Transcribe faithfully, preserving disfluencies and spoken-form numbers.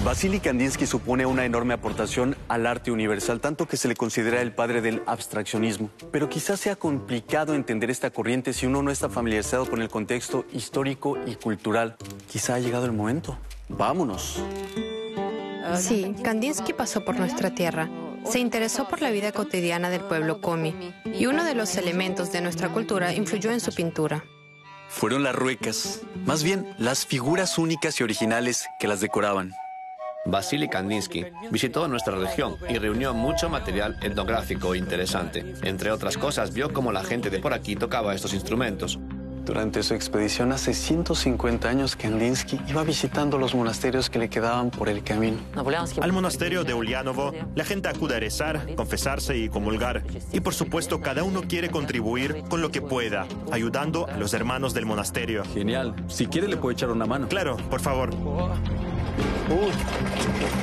Vasily Kandinsky supone una enorme aportación al arte universal, tanto que se le considera el padre del abstraccionismo. Pero quizás sea complicado entender esta corriente si uno no está familiarizado con el contexto histórico y cultural. Quizá ha llegado el momento. ¡Vámonos! Sí, Kandinsky pasó por nuestra tierra. Se interesó por la vida cotidiana del pueblo komi, y uno de los elementos de nuestra cultura influyó en su pintura. Fueron las ruecas, más bien las figuras únicas y originales que las decoraban. Vasily Kandinsky visitó nuestra región y reunió mucho material etnográfico interesante. Entre otras cosas, vio cómo la gente de por aquí tocaba estos instrumentos. Durante su expedición hace ciento cincuenta años, Kandinsky iba visitando los monasterios que le quedaban por el camino. Al monasterio de Ulianovo, la gente acude a rezar, confesarse y comulgar. Y por supuesto, cada uno quiere contribuir con lo que pueda, ayudando a los hermanos del monasterio. Genial. Si quiere, le puedo echar una mano. Claro, por favor.